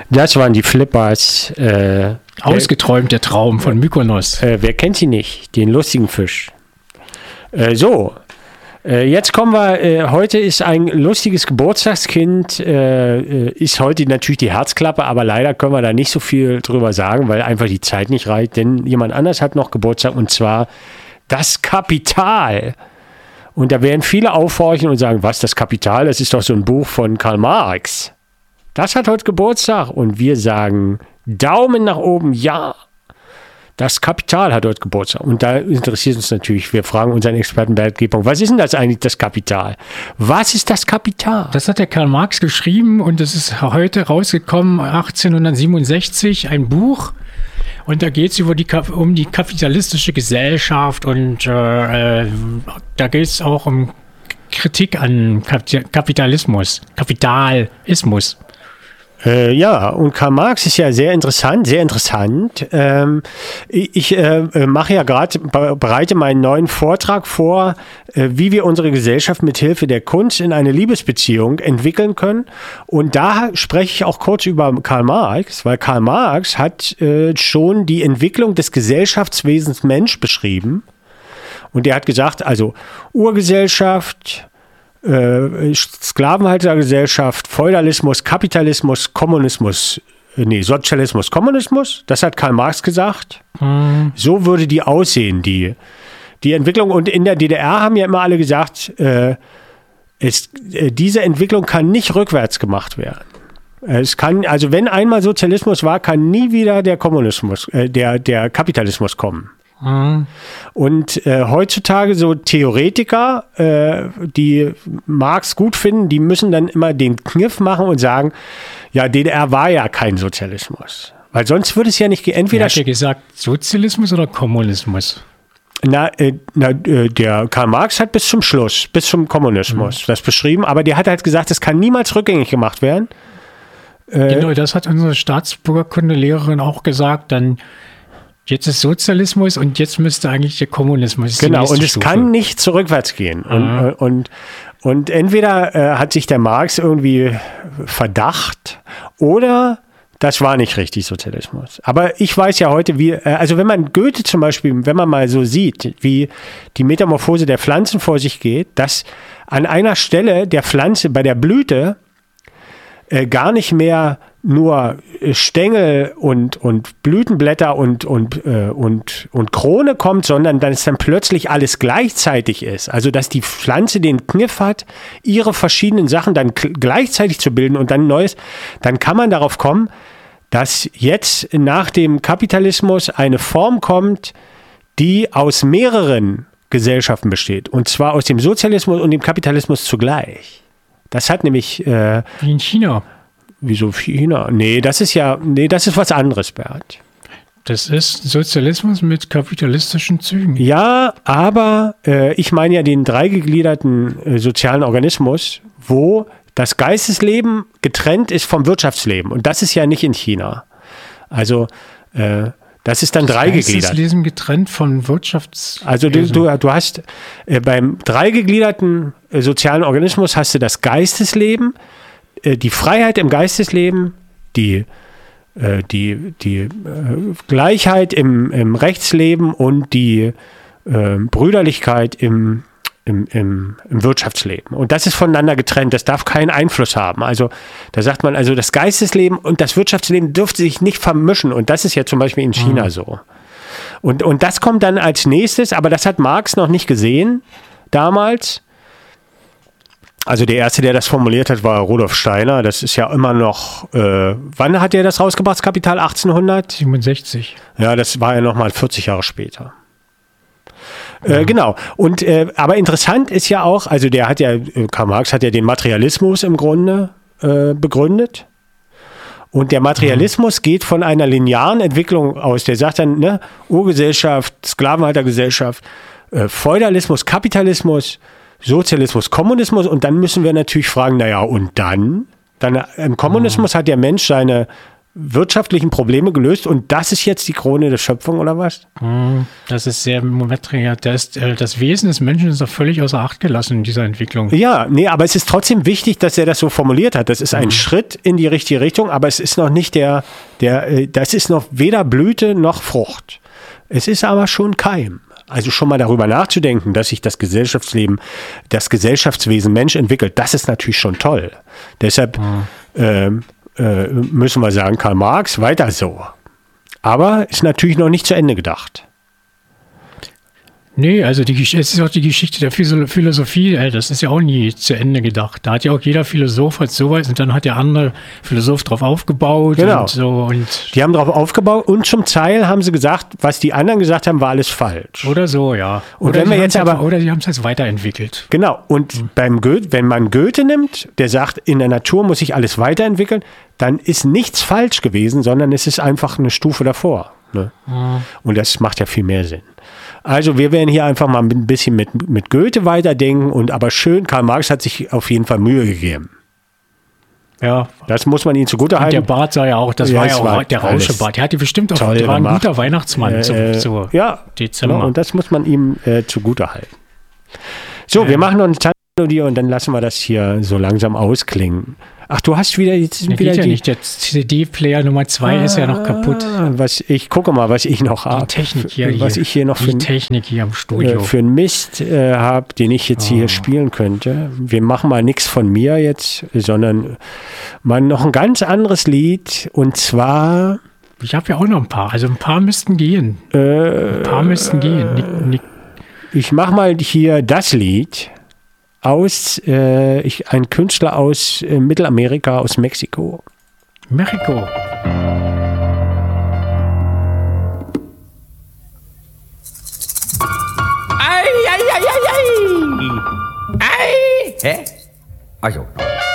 Das waren die Flippers. Ausgeträumt der Traum von Mykonos. Wer kennt sie nicht? Den lustigen Fisch. Jetzt kommen wir, heute ist ein lustiges Geburtstagskind, ist heute natürlich die Herzklappe, aber leider können wir da nicht so viel drüber sagen, weil einfach die Zeit nicht reicht, denn jemand anders hat noch Geburtstag und zwar das Kapital. Und da werden viele aufhorchen und sagen, was, das Kapital, das ist doch so ein Buch von Karl Marx. Das hat heute Geburtstag und wir sagen Daumen nach oben, ja. Das Kapital hat heute Geburtstag. Und da interessiert uns natürlich, wir fragen unseren Experten Bert G. Was ist denn das eigentlich, das Kapital? Was ist das Kapital? Das hat der Karl Marx geschrieben und es ist heute rausgekommen, 1867, ein Buch. Und da geht es um die kapitalistische Gesellschaft und da geht es auch um Kritik an Kapitalismus. Ja, und Karl Marx ist ja sehr interessant, sehr interessant. Ich mache ja gerade, bereite meinen neuen Vortrag vor, wie wir unsere Gesellschaft mit Hilfe der Kunst in eine Liebesbeziehung entwickeln können. Und da spreche ich auch kurz über Karl Marx, weil Karl Marx hat schon die Entwicklung des Gesellschaftswesens Mensch beschrieben. Und der hat gesagt, also Urgesellschaft, Sklavenhaltergesellschaft, Feudalismus, Kapitalismus, Sozialismus, Kommunismus, das hat Karl Marx gesagt. So würde die aussehen, die Entwicklung. Und in der DDR haben ja immer alle gesagt, diese Entwicklung kann nicht rückwärts gemacht werden. Es kann, also wenn einmal Sozialismus war, kann nie wieder der Kommunismus, der Kapitalismus kommen. Und heutzutage so Theoretiker, die Marx gut finden, die müssen dann immer den Kniff machen und sagen, ja, DDR war ja kein Sozialismus. Weil sonst würde es ja nicht entweder... Hat er gesagt Sozialismus oder Kommunismus? Der Karl Marx hat bis zum Schluss, bis zum Kommunismus das beschrieben, aber der hat halt gesagt, es kann niemals rückgängig gemacht werden. Genau, das hat unsere Staatsbürgerkundelehrerin auch gesagt, dann jetzt ist Sozialismus und jetzt müsste eigentlich der Kommunismus. Genau, und es kann nicht zurückwärts gehen. Und entweder hat sich der Marx irgendwie Verdacht oder das war nicht richtig Sozialismus. Aber ich weiß ja heute, also wenn man Goethe zum Beispiel, wenn man mal so sieht, wie die Metamorphose der Pflanzen vor sich geht, dass an einer Stelle der Pflanze bei der Blüte gar nicht mehr nur Stängel und Blütenblätter und Krone kommt, sondern dass dann plötzlich alles gleichzeitig ist. Also dass die Pflanze den Kniff hat, ihre verschiedenen Sachen dann gleichzeitig zu bilden und dann Neues, dann kann man darauf kommen, dass jetzt nach dem Kapitalismus eine Form kommt, die aus mehreren Gesellschaften besteht. Und zwar aus dem Sozialismus und dem Kapitalismus zugleich. Das hat nämlich... wie in China. Wieso China? Nee, das ist was anderes, Bert. Das ist Sozialismus mit kapitalistischen Zügen. Ja, aber ich meine ja den dreigegliederten sozialen Organismus, wo das Geistesleben getrennt ist vom Wirtschaftsleben. Und das ist ja nicht in China. Also das ist dann dreigegliedert. Geistesleben getrennt von Wirtschaftsleben. Also du hast beim dreigegliederten sozialen Organismus hast du das Geistesleben, die Freiheit im Geistesleben, die Gleichheit im Rechtsleben und die Brüderlichkeit im Wirtschaftsleben. Und das ist voneinander getrennt. Das darf keinen Einfluss haben. Also da sagt man, also das Geistesleben und das Wirtschaftsleben dürfte sich nicht vermischen. Und das ist ja zum Beispiel in China so. Und das kommt dann als nächstes, aber das hat Marx noch nicht gesehen damals. Also der Erste, der das formuliert hat, war Rudolf Steiner. Das ist ja immer noch, wann hat er das rausgebracht, das Kapital? 1867. Ja, das war ja nochmal 40 Jahre später. Genau. Und aber interessant ist ja auch, also Karl Marx hat ja den Materialismus im Grunde begründet. Und der Materialismus geht von einer linearen Entwicklung aus. Der sagt dann, ne, Urgesellschaft, Sklavenhaltergesellschaft, Feudalismus, Kapitalismus, Sozialismus, Kommunismus. Und dann müssen wir natürlich fragen, naja, und dann im Kommunismus hat der Mensch seine wirtschaftlichen Probleme gelöst und das ist jetzt die Krone der Schöpfung oder was? Das ist sehr momentan. Das Wesen des Menschen ist doch völlig außer Acht gelassen in dieser Entwicklung. Ja, nee, aber es ist trotzdem wichtig, dass er das so formuliert hat. Das ist ein Schritt in die richtige Richtung, aber es ist noch nicht das ist noch weder Blüte noch Frucht. Es ist aber schon Keim. Also schon mal darüber nachzudenken, dass sich das Gesellschaftsleben, das Gesellschaftswesen Mensch entwickelt, das ist natürlich schon toll. Deshalb müssen wir sagen, Karl Marx, weiter so. Aber ist natürlich noch nicht zu Ende gedacht. Nee, also es ist auch die Geschichte der Philosophie, das ist ja auch nie zu Ende gedacht. Da hat ja auch jeder Philosoph sowas und dann hat der andere Philosoph drauf aufgebaut Genau. und so. Und die haben drauf aufgebaut und zum Teil haben sie gesagt, was die anderen gesagt haben, war alles falsch. Oder so, ja. Und wenn wir jetzt oder sie haben es jetzt weiterentwickelt. Genau, und wenn man Goethe nimmt, der sagt, in der Natur muss sich alles weiterentwickeln, dann ist nichts falsch gewesen, sondern es ist einfach eine Stufe davor. Ne? Und das macht ja viel mehr Sinn. Also wir werden hier einfach mal ein bisschen mit Goethe weiterdenken aber schön, Karl Marx hat sich auf jeden Fall Mühe gegeben. Ja. Das muss man ihm zugutehalten. Der Bart sah ja auch, der Rauschebart. Der hatte bestimmt auch, der war ein guter Weihnachtsmann zu Dezember. Genau, und das muss man ihm zugutehalten. So, wir machen noch eine Tanzmelodie und dann lassen wir das hier so langsam ausklingen. Ach, du hast wieder jetzt wieder die... nicht. Der CD-Player Nummer 2 ist ja noch kaputt. Ich gucke mal, was ich noch habe. Die Technik hier. Was ich hier noch die Technik hier im Studio. Für einen Mist habe, den ich jetzt hier spielen könnte. Wir machen mal nichts von mir jetzt, sondern mal noch ein ganz anderes Lied. Und zwar... Ich habe ja auch noch ein paar. Also ein paar müssten gehen. Ich mache mal hier das Lied ein Künstler aus Mittelamerika, aus Mexiko. Mexiko. Ei, ei, ei, ei, ei. Ei. Hä? Ach so.